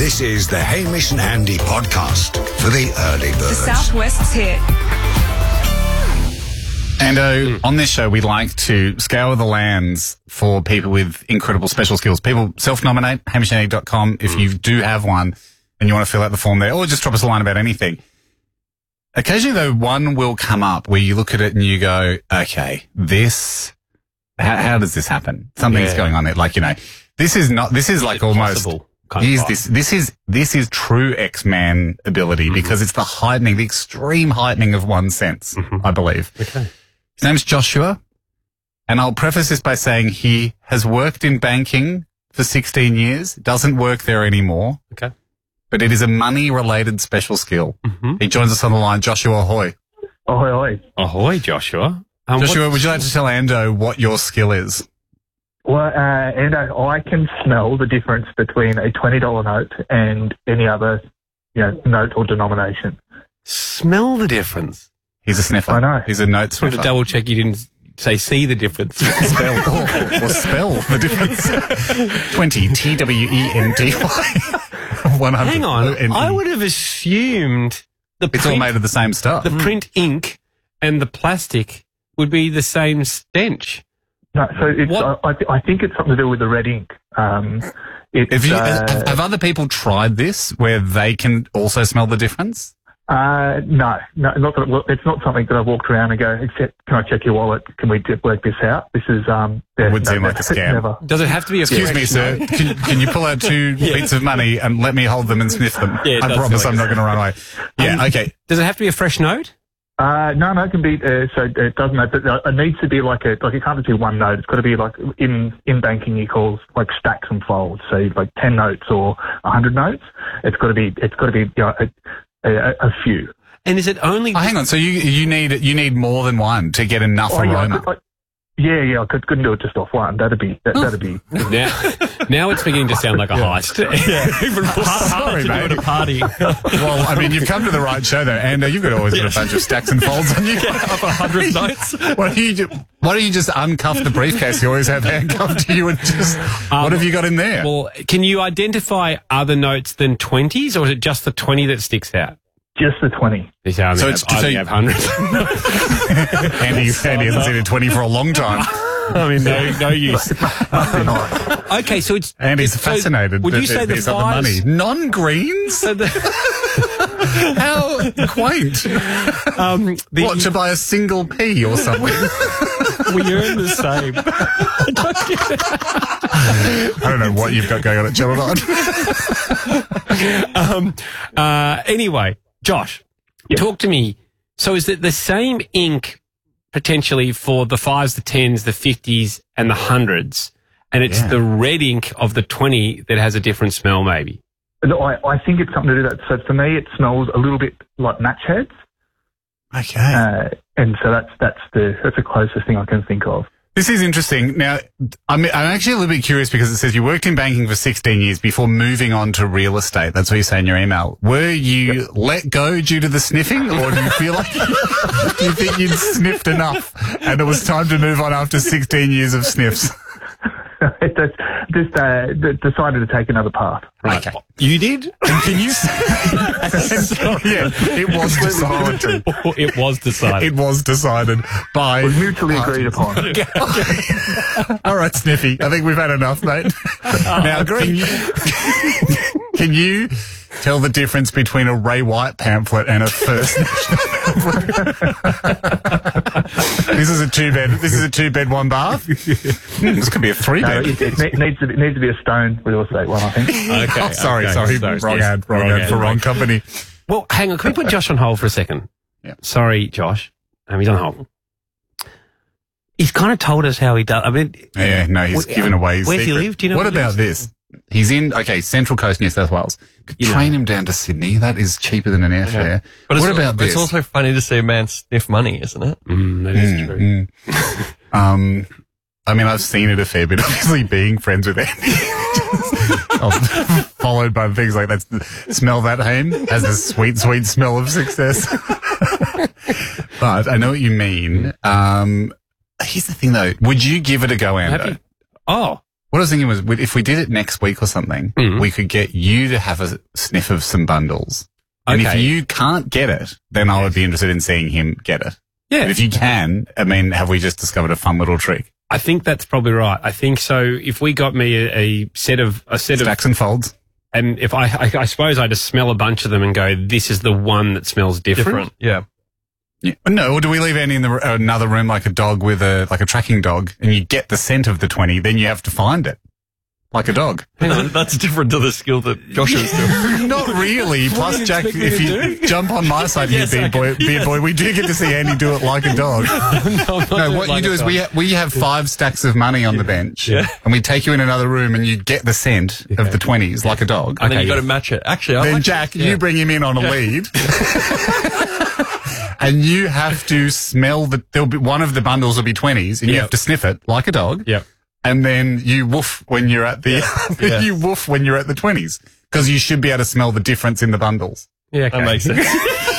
This is the Hamish and Andy podcast for the early birds. The Southwest's hit. And on this show, we like to scour the lands for people with incredible special skills. People self-nominate, hamishandandy.com, if you do have one and you want to fill out the form there, or just drop us a line about anything. Occasionally, though, one will come up where you look at it and you go, okay, this, how does this happen? Something's going on there. Like, you know, this is like almost, this is true X-Man ability because it's the extreme heightening of one sense, I believe. Okay. His name's Joshua, and I'll preface this by saying he has worked in banking for 16 years, doesn't work there anymore. Okay. But it is a money-related special skill. He joins us on the line. Joshua, ahoy. Ahoy, ahoy. Ahoy, Joshua. Joshua, would you like to tell Ando what your skill is? Well, Ando, I can smell the difference between a $20 note and any other, note or denomination. Smell the difference. He's a sniffer. I know. He's a note Just want sniffer. to double check you didn't say see the difference. Spell. or spell the difference. 20, T-W-E-N-D-Y. 100. Hang on. O-N-E. I would have assumed It's all made of the same stuff. the print ink and the plastic would be the same stench. No, so it's, I think it's something to do with the red ink. Have other people tried this where they can also smell the difference? No, not that it's not something that I've walked around and go, except, can I check your wallet? Can we work this out? This is, It would seem like a scam. Never. Does it have to be a Excuse me, sir. Can you pull out two bits of money and let me hold them and sniff them? Yeah, it I does promise feel I'm like not going to run away. Yeah, okay. Does it have to be a fresh note? No, it can be, so it doesn't know, but it needs to be it can't just be one note. It's got to be like in banking you call like stacks and folds. So like 10 notes or 100 notes. It's got to be a few. And is it only... Oh, hang on. So you need more than one to get enough aroma. I couldn't do it just off one. That'd be. Now it's beginning to sound like a heist. Sorry, mate. At a party. Well, I mean, you've come to the right show, though, and you've always got a bunch of stacks and folds on you. Up 100 notes. Why don't you just uncuff the briefcase you always have handcuffed to you and just, what have you got in there? Well, can you identify other notes than 20s, or is it just the 20 that sticks out? Just the 20. I only have hundreds. Andy hasn't seen a 20 for a long time. I mean, no use. Okay, so it's... Andy's fascinated. Would you say the these other money? fives... Non-greens? So How quaint. What, to buy a single pea or something? We earn the same. I don't know what you've got going on at Channel 9. Anyway, Josh, talk to me. So is it the same ink potentially for the 5s, the 10s, the 50s and the 100s, and it's the red ink of the 20 that has a different smell maybe? I think it's something to do with that. So for me, it smells a little bit like match heads. Okay. And so that's the closest thing I can think of. This is interesting. Now, I'm actually a little bit curious because it says you worked in banking for 16 years before moving on to real estate. That's what you say in your email. Were you let go due to the sniffing, or do you feel like do you think you'd sniffed enough and it was time to move on after 16 years of sniffs? Just decided to take another path. Right. Okay. You did? And can you say... yeah, it was decided. It was decided. It was decided by... It was mutually agreed upon. All right, Sniffy. I think we've had enough, mate. Now, can you tell the difference between a Ray White pamphlet and a First National pamphlet? This is a two-bed, one bath. This could be a three-bed. No, it needs to be a stone real estate one, I think. Okay. Oh, sorry. Wrong ad ad, for wrong company. Well, hang on. Can we put Josh on hold for a second? Yeah. Sorry, Josh. He's on hold. He's kind of told us how he does. I mean, he's given away his where does he secret. live? Do you know what where he about lives? this? He's in, Central Coast, New South Wales. Could train him down to Sydney. That is cheaper than an airfare. But what about this? It's also funny to see a man sniff money, isn't it? That is true. I mean, I've seen it a fair bit, obviously being friends with Andy. Followed by things like that. Smell that, Haim? Has a sweet, sweet smell of success. But I know what you mean. Here's the thing, though. Would you give it a go, Ando? Oh. What I was thinking was, if we did it next week or something, we could get you to have a sniff of some bundles. And if you can't get it, then I would be interested in seeing him get it. Yeah. But if you can, I mean, have we just discovered a fun little trick? I think that's probably right. I think so. If we got me a set of Stacks and folds. and if I suppose I just smell a bunch of them and go, this is the one that smells different. Yeah. Yeah. No, or do we leave Andy in another room like a dog with a tracking dog, and you get the scent of the 20, then you have to find it like a dog. That's different to the skill that Josh is doing. Not really. Plus, Jack, if you jump on my side, Yes, you beard boy, we do get to see Andy do it like a dog. No, what you do is we have 5 stacks of money on the bench, and we take you in another room, and you get the scent of the 20s like a dog. And then you got to match it. Actually, Then Jack, you bring him in on a lead. And you have to smell there'll be one of the bundles will be 20s, and you have to sniff it like a dog. Yep. And then you woof when you're at the you woof when you're at the 20s, because you should be able to smell the difference in the bundles. Yeah, okay. That makes sense.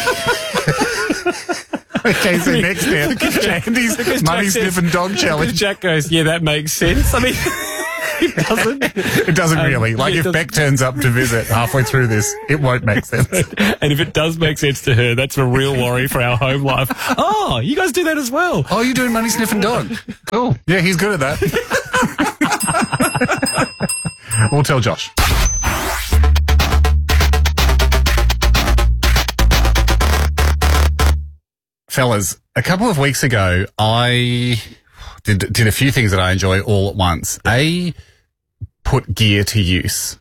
Okay, so next step, Andy's money sniffing dog challenge. Jack goes, yeah, that makes sense. I mean, it doesn't. It doesn't really. Like, if Beck turns up to visit halfway through this, it won't make sense. And if it does make sense to her, that's a real worry for our home life. Oh, you guys do that as well. Oh, you're doing money sniffing dog. Cool. Yeah, he's good at that. We'll tell Josh. Fellas, a couple of weeks ago, I did a few things that I enjoy all at once. Put gear to use.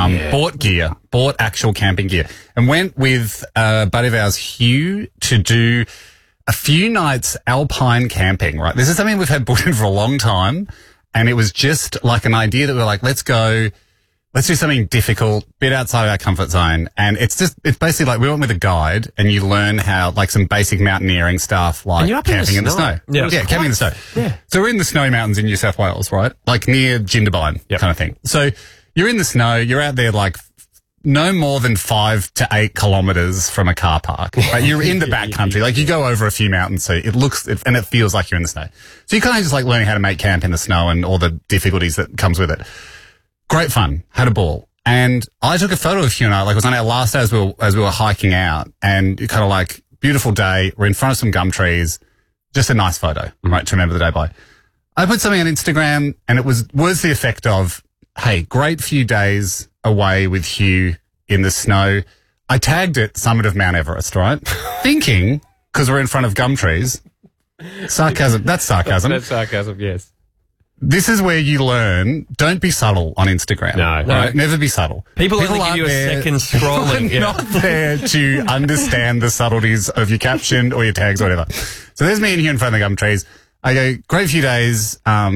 Bought actual camping gear, and went with a buddy of ours, Hugh, to do a few nights alpine camping, right? This is something we've had booked in for a long time, and it was just like an idea that we were like, let's do something difficult, bit outside of our comfort zone. And it's basically like we went with a guide, and you learn how, like, some basic mountaineering stuff, like camping in the snow. Yeah, camping in the snow. Yeah. So we're in the snowy mountains in New South Wales, right? Like near Jindabyne kind of thing. So you're in the snow, you're out there like no more than 5 to 8 kilometers from a car park. Right? You're in the backcountry. Like, you go over a few mountains, so and it feels like you're in the snow. So you're kind of just like learning how to make camp in the snow and all the difficulties that comes with it. Great fun. Had a ball. And I took a photo of Hugh and I, like, it was on our last day as we were hiking out, and kind of like, beautiful day. We're in front of some gum trees. Just a nice photo, right, to remember the day by. I put something on Instagram, and it was the effect of, hey, great few days away with Hugh in the snow. I tagged it Summit of Mount Everest, right? Thinking, because we're in front of gum trees. Sarcasm. That's sarcasm. That's sarcasm, yes. This is where you learn, don't be subtle on Instagram. No. Right? Never be subtle. People only give you a second scrolling. People are not there to understand the subtleties of your caption or your tags or whatever. So there's me and Hugh in front of the gum trees. I go, great few days,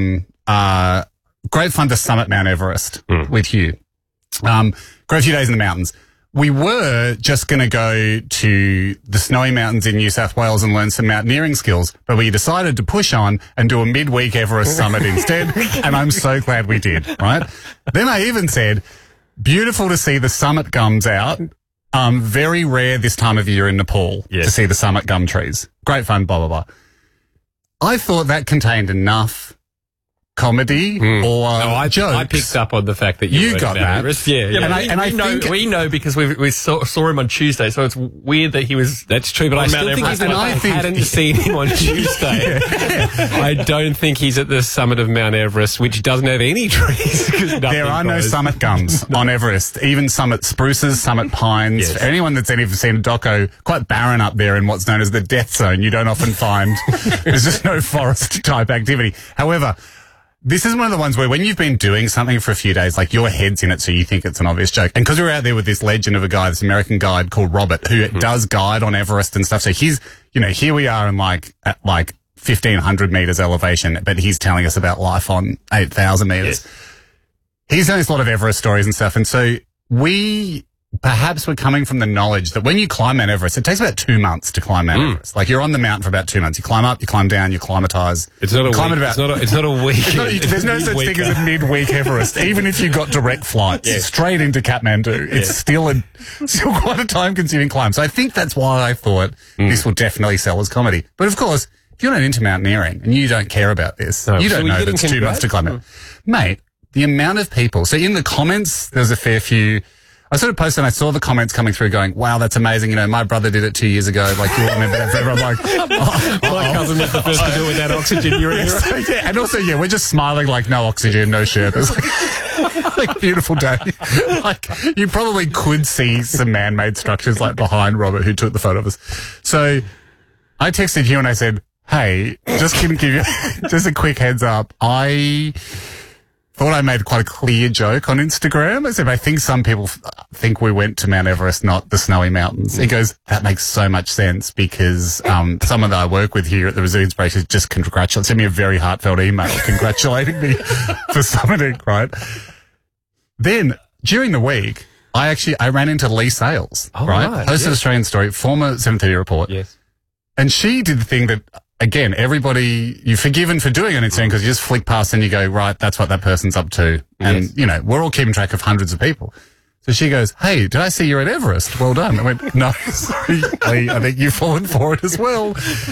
great fun to summit Mount Everest with Hugh. Great few days in the mountains. We were just going to go to the snowy mountains in New South Wales and learn some mountaineering skills, but we decided to push on and do a midweek Everest summit instead, and I'm so glad we did, right? Then I even said, beautiful to see the summit gums out. Very rare this time of year in Nepal to see the summit gum trees. Great fun, blah, blah, blah. I thought that contained enough comedy or jokes. I picked up on the fact that you got that. Yeah. We know because we saw him on Tuesday, so it's weird that he was. That's true, but I still think he's. I hadn't seen him on Tuesday. I don't think he's at the summit of Mount Everest, which doesn't have any trees. There are no summit gums on Everest. Even summit spruces, summit pines. Yes. For anyone that's ever seen a doco, quite barren up there in what's known as the death zone. You don't often find. There's just no forest type activity. However, this is one of the ones where when you've been doing something for a few days, like, your head's in it, so you think it's an obvious joke. And because we're out there with this legend of a guy, this American guide called Robert, who does guide on Everest and stuff. So he's, here we are in at 1,500 meters elevation, but he's telling us about life on 8,000 meters. Yes. He's telling us a lot of Everest stories and stuff. And so perhaps we're coming from the knowledge that when you climb Mount Everest, it takes about 2 months to climb Mount Everest. Like, you're on the mountain for about 2 months. You climb up, you climb down, you climatize. It's not a week. It's not a week. There's no such thing as a midweek Everest. Even if you got direct flights straight into Kathmandu, it's still quite a time-consuming climb. So I think that's why I thought this will definitely sell as comedy. But of course, if you're not into mountaineering and you don't care about this, you don't know that it's 2 months to climb it. Mate, the amount of people. So in the comments, there's a fair few. I sort of posted and I saw the comments coming through going, wow, that's amazing. You know, my brother did it 2 years ago. Like, you'll remember that forever. I'm like, My cousin was the first to do it without oxygen. You're in. So, yeah, and also, yeah, we're just smiling like no oxygen, no shirt. It's like beautiful day. Like, you probably could see some man-made structures like behind Robert who took the photo of us. So I texted you and I said, hey, just going to give you just a quick heads up. I thought I made quite a clear joke on Instagram. I said, I think some people think we went to Mount Everest, not the snowy mountains. He goes, that makes so much sense because someone that I work with here at the Resilient Inspiration just sent me a very heartfelt email congratulating me for summiting, right? Then, during the week, I ran into Lee Sales, right? Hosted Australian Story, former 730 report. Yes. And she did the thing that, again, everybody, you're forgiven for doing on Instagram because you just flick past and you go, right, that's what that person's up to. And, you know, we're all keeping track of hundreds of people. So she goes, hey, did I see you're at Everest? Well done. I went, no, sorry, Lee, I think you've fallen for it as well.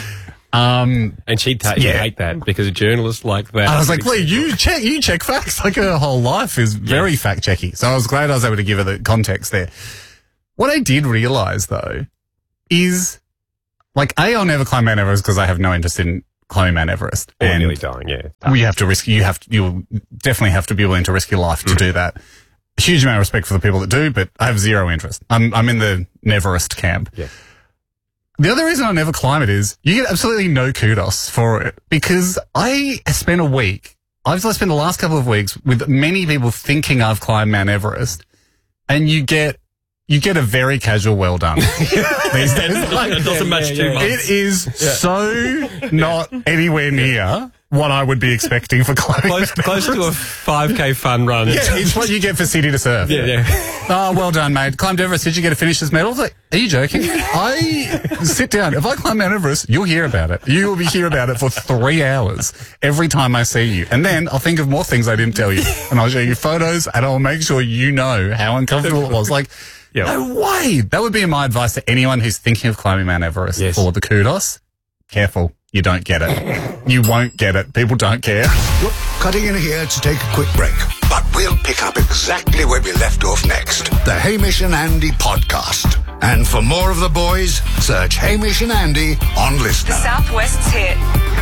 And she'd hate that because a journalist like that. I was like, Lee, you check facts. Like, her whole life is very fact-checky. So I was glad I was able to give her the context there. What I did realize, though, is, like, I'll never climb Mount Everest because I have no interest in climbing Mount Everest. Or and nearly dying, yeah. You definitely have to be willing to risk your life to do that. A huge amount of respect for the people that do, but I have zero interest. I'm in the Neverest camp. Yeah. The other reason I never climb it is you get absolutely no kudos for it because I spent a week, I've spent the last couple of weeks with many people thinking I've climbed Mount Everest, and you get a very casual well done. These days. It doesn't match 2 months. It is so not anywhere near what I would be expecting for climbing. Close to a 5K fun run. Yeah, it's what you get for City to Surf. Yeah. Oh, well done, mate. Climbed Everest. Did you get a finisher's medal? I was like, are you joking? Sit down. If I climb Mount Everest, you'll hear about it. You will hear about it for 3 hours every time I see you. And then I'll think of more things I didn't tell you. And I'll show you photos and I'll make sure you know how uncomfortable it was. Like, no way. That would be my advice to anyone who's thinking of climbing Mount Everest for the kudos. Careful. You don't get it. You won't get it. People don't care. We're cutting in here to take a quick break, but we'll pick up exactly where we left off next. The Hamish and Andy podcast. And for more of the boys, search Hamish and Andy on Listener. Southwest's hit.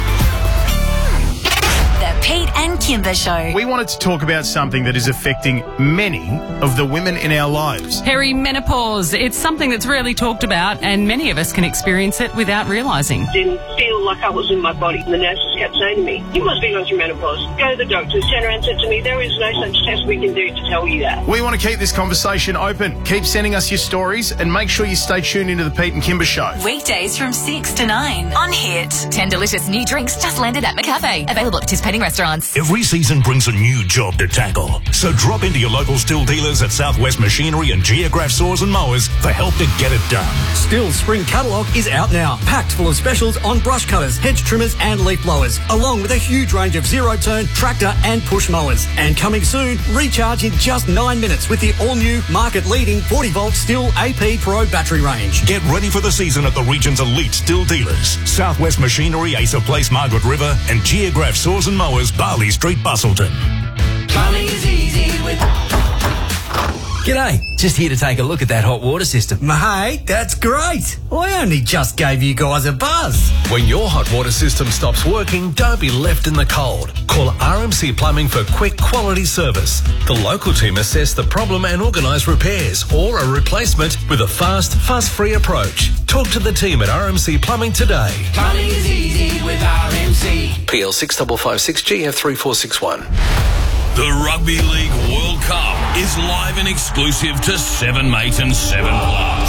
The Pete and Kimber Show. We wanted to talk about something that is affecting many of the women in our lives. Perimenopause. It's something that's rarely talked about, and many of us can experience it without realising. Didn't feel like I was in my body. The nurses kept saying to me, you must be going through menopause. Go to the doctors. Turned around and said to me, there is no such test we can do to tell you that. We want to keep this conversation open. Keep sending us your stories and make sure you stay tuned into the Pete and Kimber Show. Weekdays from 6 to 9 on Hit. 10 delicious new drinks just landed at McCafe. Available at participating restaurants. Every season brings a new job to tackle. So drop into your local Stihl dealers at Southwest Machinery and Geograph Saws and Mowers for help to get it done. Stihl's spring catalogue is out now, packed full of specials on brush cutters, hedge trimmers and leaf blowers, along with a huge range of zero-turn, tractor and push mowers. And coming soon, recharge in just 9 minutes with the all-new, market-leading 40-volt Stihl AP Pro battery range. Get ready for the season at the region's elite Stihl dealers. Southwest Machinery, Asa Place, Margaret River and Geograph Saws and Mowers, Barley Street, Busselton. Plumbing is easy with... G'day, just here to take a look at that hot water system. Mate, that's great. I only just gave you guys a buzz. When your hot water system stops working, don't be left in the cold. Call RMC Plumbing for quick quality service. The local team assess the problem and organise repairs or a replacement with a fast, fuss-free approach. Talk to the team at RMC Plumbing today. Plumbing is easy with RMC. PL 6556 GF 3461. The Rugby League World Cup is live and exclusive to 7 Mate and 7 Plus.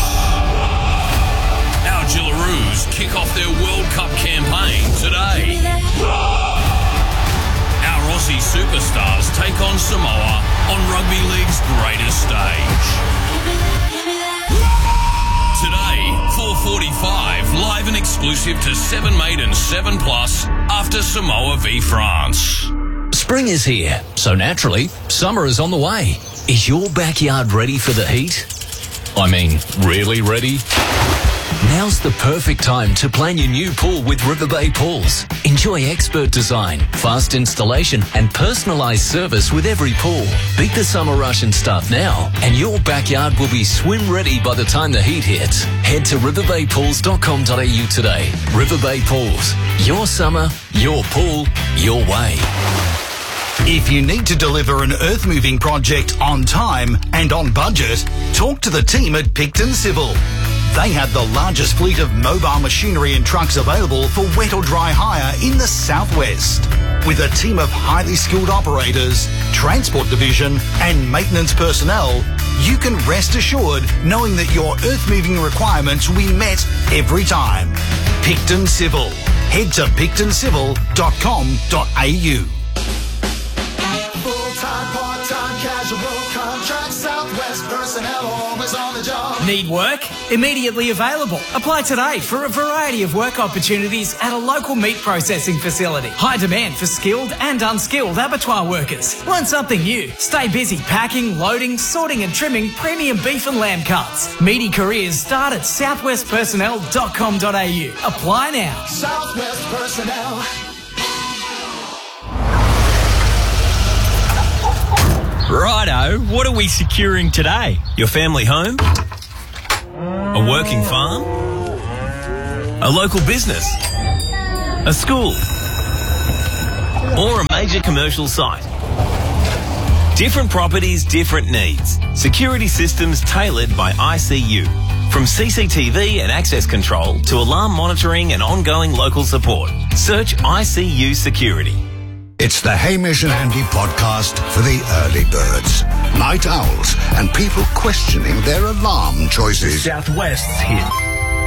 Our Gillaroos kick off their World Cup campaign today. Our Aussie superstars take on Samoa on Rugby League's greatest stage. Today, 4:45, live and exclusive to 7 Mate and 7 Plus after Samoa v France. Spring is here, so naturally, summer is on the way. Is your backyard ready for the heat? I mean, really ready? Now's the perfect time to plan your new pool with River Bay Pools. Enjoy expert design, fast installation and personalised service with every pool. Beat the summer rush and start now and your backyard will be swim ready by the time the heat hits. Head to riverbaypools.com.au today. River Bay Pools. Your summer, your pool, your way. If you need to deliver an earth-moving project on time and on budget, talk to the team at Picton Civil. They have the largest fleet of mobile machinery and trucks available for wet or dry hire in the southwest. With a team of highly skilled operators, transport division and maintenance personnel, you can rest assured knowing that your earth-moving requirements will be met every time. Picton Civil. Head to pictoncivil.com.au. Full-time, part-time, casual contract, Southwest personnel, always on the job. Need work? Immediately available. Apply today for a variety of work opportunities at a local meat processing facility. High demand for skilled and unskilled abattoir workers. Want something new? Stay busy packing, loading, sorting and trimming premium beef and lamb cuts. Meaty careers start at southwestpersonnel.com.au. Apply now. Southwest personnel. Righto, what are we securing today? Your family home? A working farm? A local business? A school? Or a major commercial site? Different properties, different needs. Security systems tailored by ICU. From CCTV and access control to alarm monitoring and ongoing local support. Search ICU Security. It's the Hamish and Andy podcast for the early birds, night owls, and people questioning their alarm choices. Southwest's hit.